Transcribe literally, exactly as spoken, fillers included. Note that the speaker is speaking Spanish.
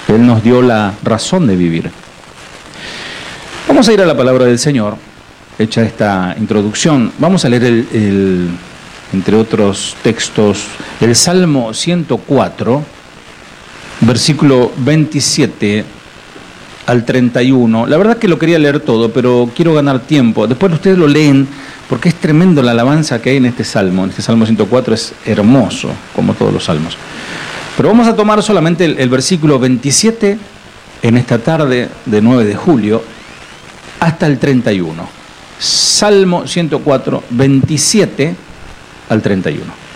Él nos dio la razón de vivir. Vamos a ir a la palabra del Señor, hecha esta introducción. Vamos a leer, el, el, entre otros textos, el Salmo ciento cuatro, versículo veintisiete al treinta y uno. La verdad que lo quería leer todo, pero quiero ganar tiempo. Después ustedes lo leen, porque es tremendo la alabanza que hay en este Salmo. En este Salmo ciento cuatro es hermoso, como todos los salmos. Pero vamos a tomar solamente el, el versículo veintisiete en esta tarde de nueve de julio hasta el treinta y uno. Salmo ciento cuatro, veintisiete al treinta y uno.